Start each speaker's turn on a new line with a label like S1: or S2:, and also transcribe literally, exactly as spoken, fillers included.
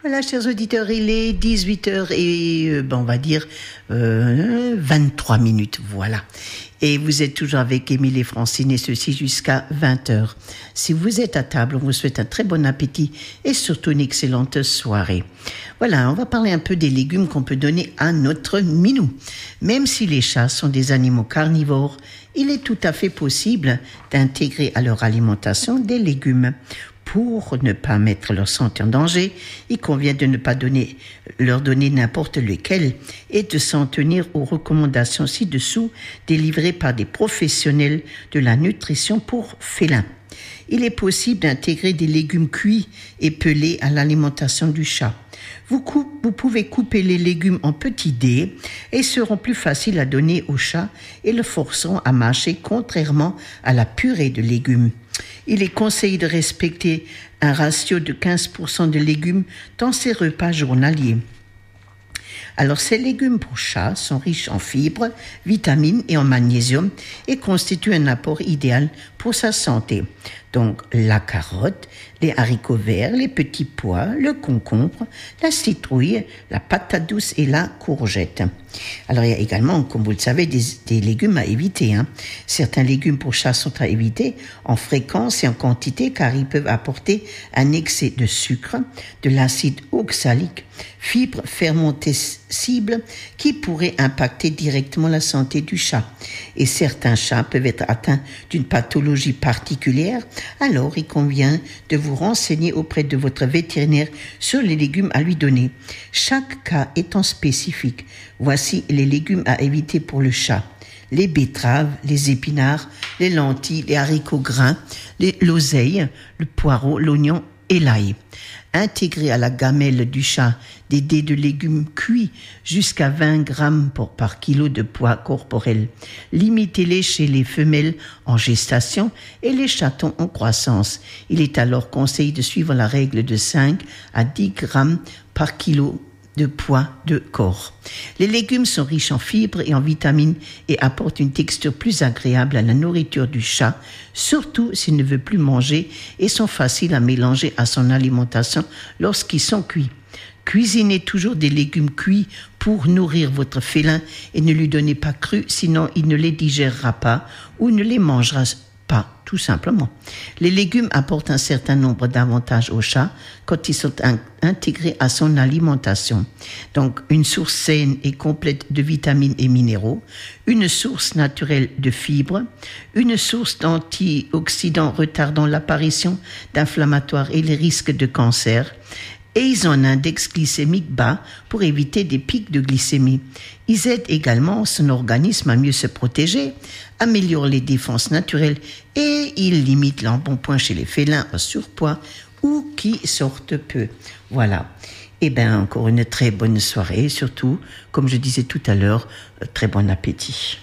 S1: Voilà, chers auditeurs, il est dix-huit heures et euh, ben, on va dire euh, vingt-trois minutes, voilà. Et vous êtes toujours avec Émile et Francine et ceci jusqu'à vingt heures. Si vous êtes à table, on vous souhaite un très bon appétit et surtout une excellente soirée. Voilà, on va parler un peu des légumes qu'on peut donner à notre minou. Même si les chats sont des animaux carnivores, il est tout à fait possible d'intégrer à leur alimentation des légumes. Pour ne pas mettre leur santé en danger, il convient de ne pas donner, leur donner n'importe lequel et de s'en tenir aux recommandations ci-dessous délivrées par des professionnels de la nutrition pour félins. Il est possible d'intégrer des légumes cuits et pelés à l'alimentation du chat. Vous, coup, vous pouvez couper les légumes en petits dés et ils seront plus faciles à donner au chat et le forceront à mâcher contrairement à la purée de légumes. Il est conseillé de respecter un ratio de quinze pour cent de légumes dans ses repas journaliers. Alors, ces légumes pour chat sont riches en fibres, vitamines et en magnésium et constituent un apport idéal pour sa santé. Donc, la carotte, les haricots verts, les petits pois, le concombre, la citrouille, la patate douce et la courgette. Alors, il y a également, comme vous le savez, des, des légumes à éviter. Hein. Certains légumes pour chat sont à éviter en fréquence et en quantité car ils peuvent apporter un excès de sucre, de l'acide oxalique, fibres fermentescibles qui pourraient impacter directement la santé du chat. Et certains chats peuvent être atteints d'une pathologie particulière, alors il convient de vous renseigner auprès de votre vétérinaire sur les légumes à lui donner. Chaque cas étant spécifique, voici les légumes à éviter pour le chat. Les betteraves, les épinards, les lentilles, les haricots grains, les, l'oseille, le poireau, l'oignon et l'ail. Intégrer à la gamelle du chat des dés de légumes cuits jusqu'à vingt grammes pour, par kilo de poids corporel. Limitez-les chez les femelles en gestation et les chatons en croissance. Il est alors conseillé de suivre la règle de cinq à dix grammes par kilo de poids de corps. Les légumes sont riches en fibres et en vitamines et apportent une texture plus agréable à la nourriture du chat, surtout s'il ne veut plus manger et sont faciles à mélanger à son alimentation lorsqu'ils sont cuits. Cuisinez toujours des légumes cuits pour nourrir votre félin et ne lui donnez pas crus, sinon il ne les digérera pas ou ne les mangera pas, tout simplement. Les légumes apportent un certain nombre d'avantages au chat quand ils sont in- intégrés à son alimentation. Donc, une source saine et complète de vitamines et minéraux, une source naturelle de fibres, une source d'antioxydants retardant l'apparition d'inflammatoires et les risques de cancer, et ils ont un index glycémique bas pour éviter des pics de glycémie. Ils aident également son organisme à mieux se protéger, améliorent les défenses naturelles et ils limitent l'embonpoint chez les félins en surpoids ou qui sortent peu. Voilà. Et bien, encore une très bonne soirée et surtout, comme je disais tout à l'heure, très bon appétit.